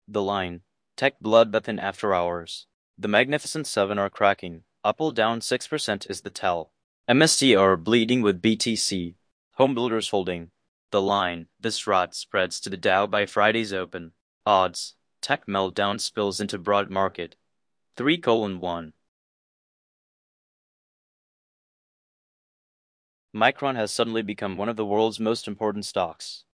The Line. Tech bloodbath in after hours. The Magnificent Seven are cracking. Apple down 6% is the tell. MST are bleeding with BTC. Home builders holding. The Line. This rot spreads to the Dow by Friday's open. Odds. Tech meltdown spills into broad market. 3:1. Micron has suddenly become one of the world's most important stocks.